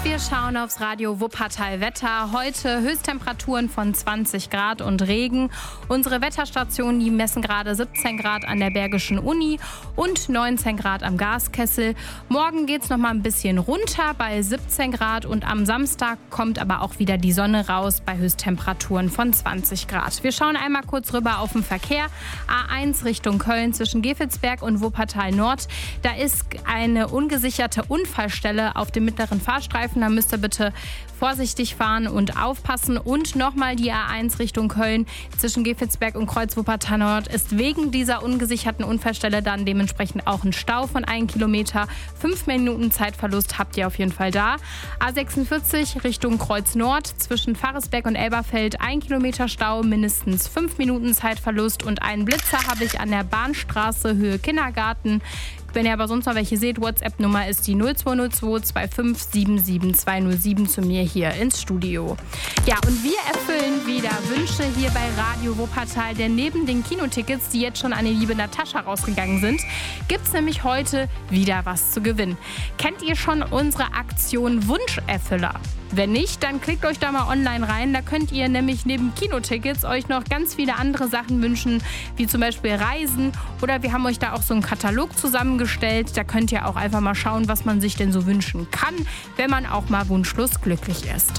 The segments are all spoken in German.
Wir schauen aufs Radio Wuppertal Wetter. Heute Höchsttemperaturen von 20 Grad und Regen. Unsere Wetterstationen, die messen gerade 17 Grad an der Bergischen Uni und 19 Grad am Gaskessel. Morgen geht es noch mal ein bisschen runter bei 17 Grad und am Samstag kommt aber auch wieder die Sonne raus bei Höchsttemperaturen von 20 Grad. Wir schauen einmal kurz rüber auf den Verkehr. A1 Richtung Köln zwischen Gevelsberg und Wuppertal Nord. Da ist eine ungesicherte Unfallstelle auf dem mittleren Fahrstreifen. Da müsst ihr bitte vorsichtig fahren und aufpassen. Und nochmal die A1 Richtung Köln zwischen Gevelsberg und Kreuz Wuppertal Nord ist wegen dieser ungesicherten Unfallstelle dann dementsprechend auch ein Stau von 1 Kilometer. 5 Minuten Zeitverlust habt ihr auf jeden Fall da. A46 Richtung Kreuz Nord zwischen Pfarresberg und Elberfeld 1 Kilometer Stau, mindestens 5 Minuten Zeitverlust und einen Blitzer habe ich an der Bahnstraße Höhe Kindergarten. Wenn ihr aber sonst noch welche seht, WhatsApp-Nummer ist die 0202 2577 207 zu mir hier ins Studio. Ja, und wir erfüllen wieder Wünsche hier bei Radio Wuppertal, denn neben den Kinotickets, die jetzt schon an die liebe Natascha rausgegangen sind, gibt es nämlich heute wieder was zu gewinnen. Kennt ihr schon unsere Aktion Wunscherfüller? Wenn nicht, dann klickt euch da mal online rein. Da könnt ihr nämlich neben Kinotickets euch noch ganz viele andere Sachen wünschen, wie zum Beispiel Reisen. Oder wir haben euch da auch so einen Katalog zusammengestellt. Da könnt ihr auch einfach mal schauen, was man sich denn so wünschen kann, wenn man auch mal wunschlos glücklich ist.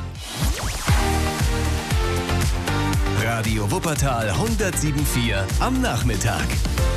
Radio Wuppertal 107.4 am Nachmittag.